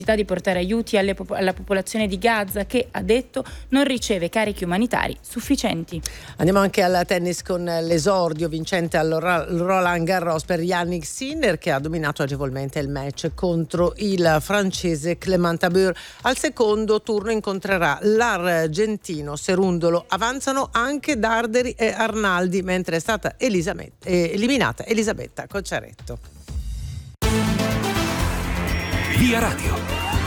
di portare aiuti alla popolazione di Gaza che, ha detto, non riceve carichi umanitari sufficienti. Andiamo anche al tennis con l'esordio vincente al Roland Garros per Yannick Sinner, che ha dominato agevolmente il match contro il francese Clément Tabur. Al secondo turno incontrerà l'argentino Cerundolo. Avanzano anche Darderi e Arnaldi, mentre è stata eliminata Elisabetta Cocciaretto. Via Radio.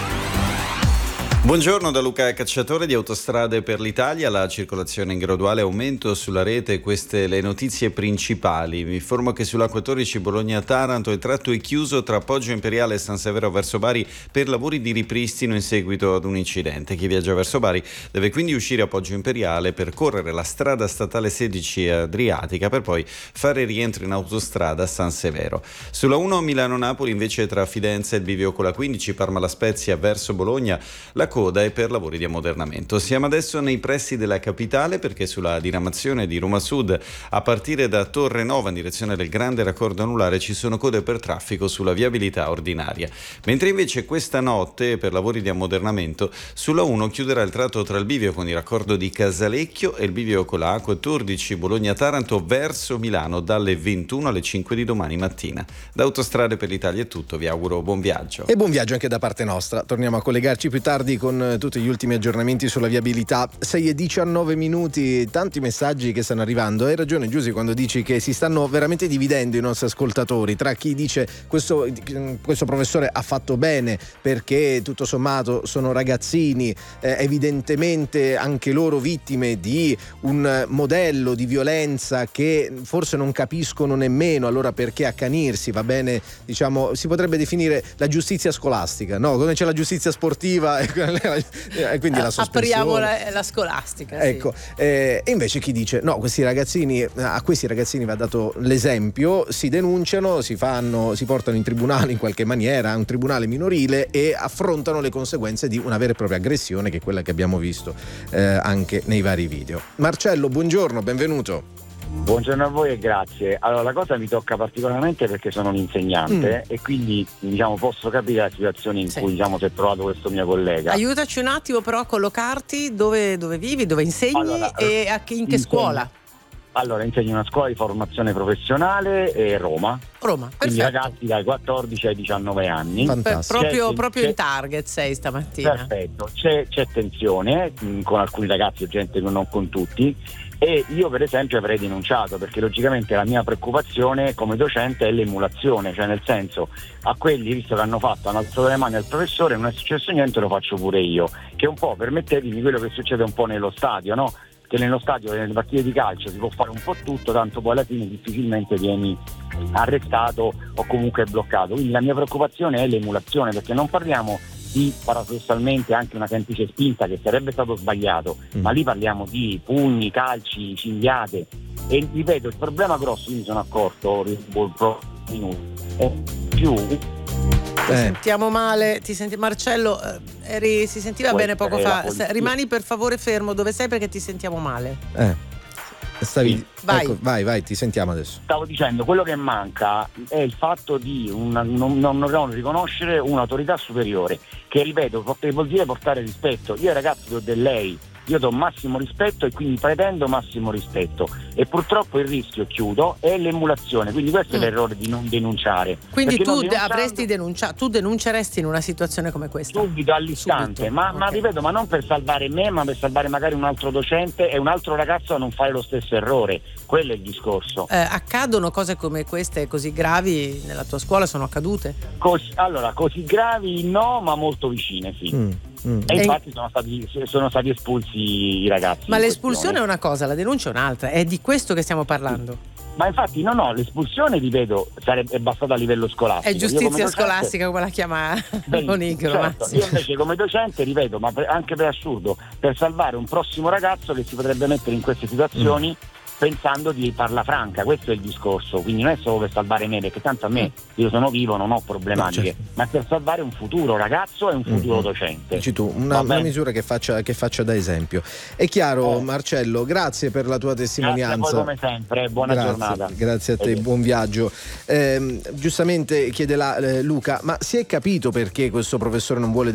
Buongiorno da Luca Cacciatore di Autostrade per l'Italia. La circolazione in graduale aumento sulla rete, queste le notizie principali. Vi informo che sull'A14 Bologna-Taranto il tratto è chiuso tra Poggio Imperiale e San Severo verso Bari per lavori di ripristino in seguito ad un incidente. Chi viaggia verso Bari deve quindi uscire a Poggio Imperiale, percorrere la strada statale 16 Adriatica per poi fare rientro in autostrada a San Severo. Sulla 1 Milano-Napoli invece tra Fidenza e il bivio con la 15 Parma-La Spezia verso Bologna la coda è per lavori di ammodernamento. Siamo adesso nei pressi della capitale perché sulla diramazione di Roma Sud a partire da Torre Nova in direzione del grande raccordo anulare ci sono code per traffico sulla viabilità ordinaria, mentre invece questa notte per lavori di ammodernamento sulla 1 chiuderà il tratto tra il bivio con il raccordo di Casalecchio e il bivio con la A14 Bologna-Taranto verso Milano dalle 21 alle 5 di domani mattina. Da Autostrade per l'Italia è tutto, vi auguro buon viaggio. E buon viaggio anche da parte nostra. Torniamo a collegarci più tardi con tutti gli ultimi aggiornamenti sulla viabilità. 6:19, tanti messaggi che stanno arrivando. Hai ragione Giusy quando dici che si stanno veramente dividendo i nostri ascoltatori tra chi dice questo professore ha fatto bene perché tutto sommato sono ragazzini, evidentemente anche loro vittime di un modello di violenza che forse non capiscono nemmeno, allora perché accanirsi? Va bene, diciamo, si potrebbe definire la giustizia scolastica, no? Come c'è la giustizia sportiva e quindi la sospensione. Apriamo la scolastica. Ecco, sì. E invece chi dice no, a questi ragazzini va dato l'esempio, si denunciano, si portano in tribunale in qualche maniera, un tribunale minorile, e affrontano le conseguenze di una vera e propria aggressione, che è quella che abbiamo visto anche nei vari video. Marcello, buongiorno, benvenuto. Buongiorno a voi e grazie. Allora, la cosa mi tocca particolarmente perché sono un insegnante e quindi posso capire la situazione in cui si è trovato questo mio collega. Aiutaci un attimo però a collocarti dove vivi, dove insegni e in che scuola? Allora, insegno in una scuola di formazione professionale a Roma. Quindi perfetto. Ragazzi dai 14 ai 19 anni. Proprio in target sei stamattina. Perfetto, c'è tensione con alcuni ragazzi, ovviamente non con tutti. E io per esempio avrei denunciato, perché logicamente la mia preoccupazione come docente è l'emulazione, cioè nel senso, a quelli, visto che hanno alzato le mani al professore, non è successo niente, lo faccio pure io, che è un po', permettetemi, quello che succede un po' nello stadio, no? Che nello stadio, nelle partite di calcio si può fare un po' tutto, tanto poi alla fine difficilmente vieni arrestato o comunque bloccato. Quindi la mia preoccupazione è l'emulazione, perché non parliamo di paradossalmente anche una semplice spinta, che sarebbe stato sbagliato, ma lì parliamo di pugni, calci, cinghiate. E ripeto, il problema grosso, io mi sono accorto è più. Sentiamo male, Marcello, si sentiva bene poco fa. Rimani per favore fermo dove sei, perché ti sentiamo male. Vai. Ecco, vai, ti sentiamo adesso. Stavo dicendo, quello che manca è il fatto di non riconoscere un'autorità superiore, che ripeto, vuol dire portare rispetto. Io ai ragazzi do del lei, io do massimo rispetto e quindi pretendo massimo rispetto, e purtroppo il rischio, chiudo, è l'emulazione, quindi questo è l'errore di non denunciare. Quindi tu avresti denunciato, tu denunceresti in una situazione come questa? Subito, all'istante, ma ripeto, ma non per salvare me, ma per salvare magari un altro docente e un altro ragazzo a non fare lo stesso errore. Quello è il discorso. Accadono cose come queste così gravi nella tua scuola? Sono accadute? Così gravi no, ma molto vicine, sì. E infatti sono stati espulsi i ragazzi. Ma l'espulsione è una cosa, la denuncia è un'altra, è di questo che stiamo parlando. Ma infatti no, l'espulsione, ripeto, è bastata a livello scolastico. È giustizia scolastica, come la chiama Lonigro. Certo, io invece come docente, ripeto, ma anche per assurdo, per salvare un prossimo ragazzo che si potrebbe mettere in queste situazioni, pensando di farla franca, questo è il discorso, quindi non è solo per salvare me, perché tanto a me, io sono vivo, non ho problematiche, certo. ma per salvare un futuro ragazzo e un futuro docente. Dici tu, una misura che faccia da esempio. È chiaro, Marcello, grazie per la tua testimonianza. Grazie a voi come sempre, buona giornata. Grazie a te, buon viaggio. Giustamente chiede Luca, ma si è capito perché questo professore non vuole